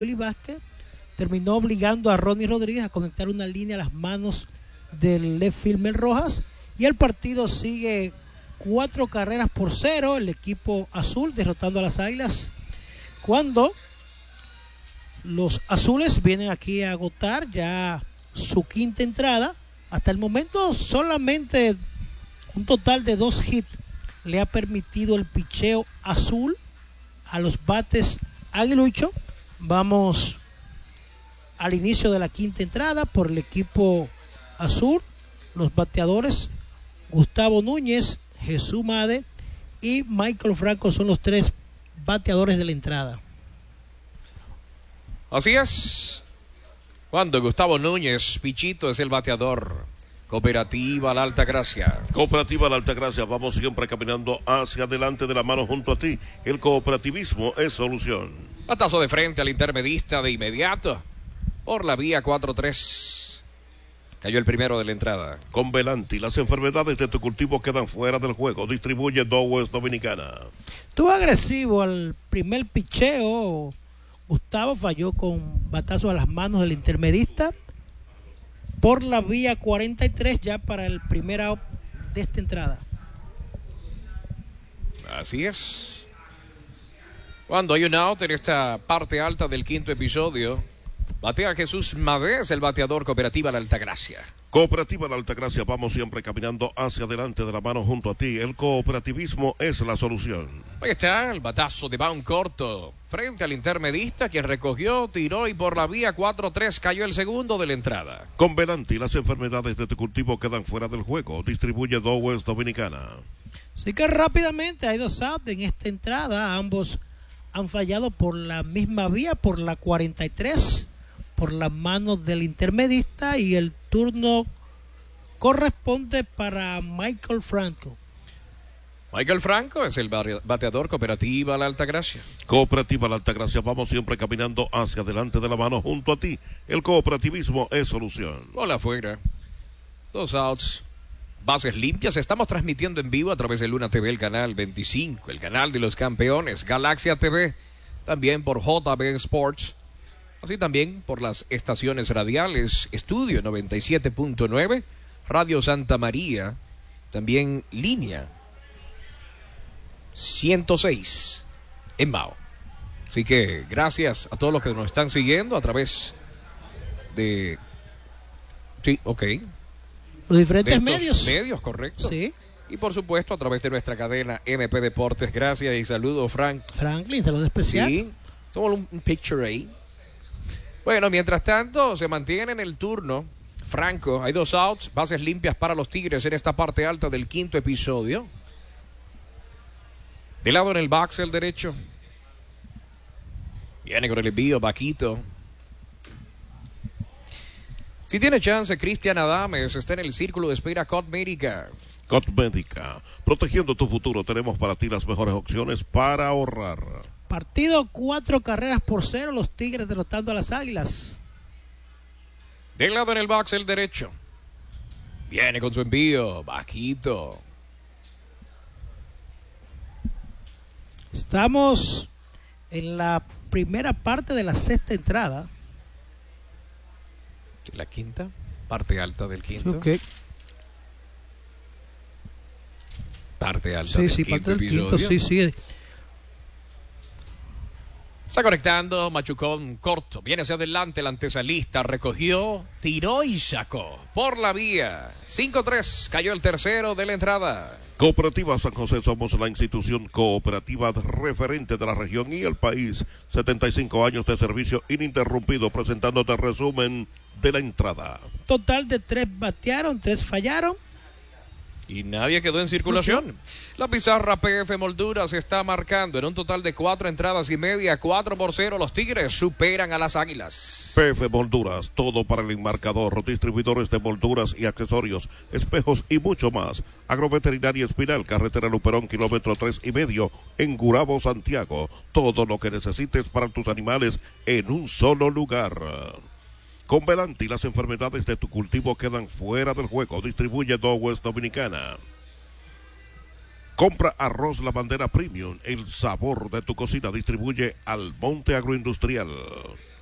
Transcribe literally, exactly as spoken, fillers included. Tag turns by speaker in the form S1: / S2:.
S1: Willy Vázquez terminó obligando a Ronnie Rodríguez a conectar una línea a las manos del left field Mel Rojas, y el partido sigue cuatro carreras por cero, el equipo azul derrotando a las Águilas, cuando los azules vienen aquí a agotar ya su quinta entrada. Hasta el momento solamente un total de dos hits le ha permitido el picheo azul a los bates aguilucho. Vamos al inicio de la quinta entrada por el equipo azul. Los bateadores Gustavo Núñez, Jesús Made y Michael Franco son los tres bateadores de la entrada.
S2: Así es. Cuando Gustavo Núñez, Pichito, es el bateador. Cooperativa La Altagracia.
S3: Cooperativa La Altagracia, vamos siempre caminando hacia adelante de la mano junto a ti. El cooperativismo es solución.
S2: Batazo de frente al intermedista de inmediato. Por la vía cuatro tres. Cayó el primero de la entrada.
S3: Con Belanti, las enfermedades de tu cultivo quedan fuera del juego. Distribuye Dowes Dominicana.
S1: Estuvo agresivo al primer picheo. Gustavo falló con batazo a las manos del intermedista. Por la vía cuarenta y tres ya para el primer out de esta entrada.
S2: Así es. Cuando hay un out en esta parte alta del quinto episodio, batea Jesús Madés, el bateador Cooperativa La Altagracia.
S3: Cooperativa La Altagracia, vamos siempre caminando hacia adelante de la mano junto a ti. El cooperativismo es la solución.
S2: Ahí está el batazo de bound corto frente al intermedista, quien recogió, tiró y por la vía cuatro tres cayó el segundo de la entrada.
S3: Con Belanti, las enfermedades de tu cultivo quedan fuera del juego. Distribuye Dowes Dominicana.
S1: Así que rápidamente hay dos outs en esta entrada. Ambos han fallado por la misma vía, por la cuarenta y tres, por las manos del intermedista, y el turno corresponde para Michael Franco.
S2: Michael Franco es el bateador Cooperativa La Altagracia.
S3: Cooperativa La Altagracia, vamos siempre caminando hacia adelante de la mano junto a ti. El cooperativismo es solución.
S2: Bola afuera. Dos outs. Bases limpias. Estamos transmitiendo en vivo a través de Luna T V, el canal veinticinco, el canal de los campeones, Galaxia T V, también por J B Sports, así también por las estaciones radiales Estudio noventa y siete punto nueve, Radio Santa María, también Línea ciento seis en Mao. Así que gracias a todos los que nos están siguiendo a través de... Sí, ok.
S1: Los diferentes
S2: de
S1: medios.
S2: Medios, correcto.
S1: Sí.
S2: Y por supuesto a través de nuestra cadena M P Deportes. Gracias y saludos, Frank.
S1: Franklin, saludo especial.
S2: Sí, somos un, un picture ahí. Bueno, mientras tanto, se mantiene en el turno Franco. Hay dos outs, bases limpias para los Tigres en esta parte alta del quinto episodio. De lado en el box el derecho. Viene con el envío, Vaquito. Si tiene chance, Cristian Adames está en el círculo de espera Cot Médica.
S3: Cot Médica, protegiendo tu futuro. Tenemos para ti las mejores opciones para ahorrar.
S1: Partido cuatro carreras por cero, los Tigres derrotando a las Águilas.
S2: De lado en el box el derecho. Viene con su envío, Bajito.
S1: Estamos en la primera parte de la sexta entrada.
S2: La quinta, parte alta del quinto.
S1: Okay.
S2: Parte alta
S1: sí,
S2: del
S1: sí,
S2: quinto
S1: parte del
S2: episodio.
S1: quinto, sí, sí.
S2: Está conectando, Machucón corto, viene hacia adelante, la antesalista, recogió, tiró y sacó por la vía. cinco tres, cayó el tercero de la entrada.
S3: Cooperativa San José, somos la institución cooperativa referente de la región y el país. setenta y cinco años de servicio ininterrumpido, presentándote resumen de la entrada.
S1: Total de tres batearon, tres fallaron.
S2: Y nadie quedó en circulación. La pizarra P F Molduras está marcando en un total de cuatro entradas y media, cuatro por cero. Los Tigres superan a las Águilas.
S3: P F Molduras, todo para el enmarcador, distribuidores de molduras y accesorios, espejos y mucho más. Agroveterinaria Espinal, carretera Luperón, kilómetro tres y medio, en Gurabo, Santiago. Todo lo que necesites para tus animales en un solo lugar. Con Belanti, las enfermedades de tu cultivo quedan fuera del juego. Distribuye Dowes Dominicana. Compra arroz La Bandera Premium, el sabor de tu cocina. Distribuye Almonte Agroindustrial.